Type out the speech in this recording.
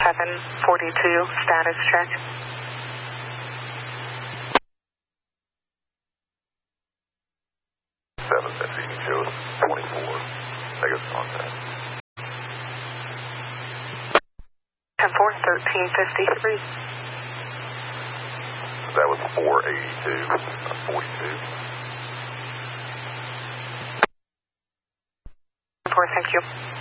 742, status check. That feeding shows 24. Negative contact. 10-4, 1353. That was 482, 42. 4, thank you.